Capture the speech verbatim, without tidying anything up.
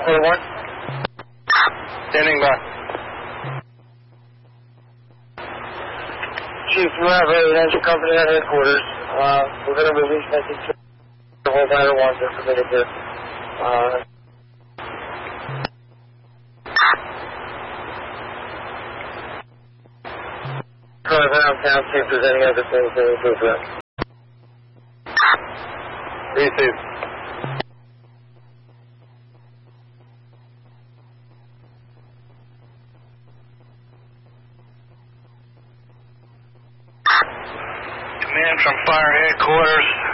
four one. Standing by. Chief, you have a residential company at headquarters. Uh, we're going to release message to the whole matter once they're permitted to. Uh, drive around town, see if there's any other things they need to address. Receive. Command from fire headquarters.